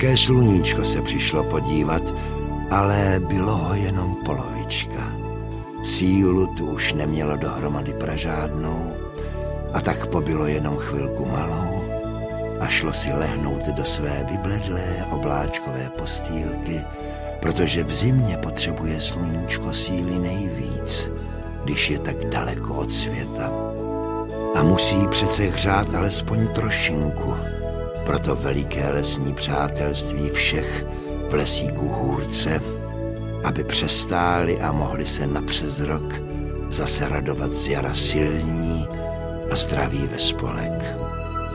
Velké sluníčko se přišlo podívat, ale bylo ho jenom polovička. Sílu tu už nemělo dohromady pražádnou a tak pobylo jenom chvilku malou a šlo si lehnout do své vybledlé obláčkové postýlky, protože v zimě potřebuje sluníčko síly nejvíc, když je tak daleko od světa. A musí přece hřát alespoň trošinku, proto veliké lesní přátelství všech v lesíku Hůrce, aby přestáli a mohli se napřes rok zase radovat z jara silní a zdraví ve spolek.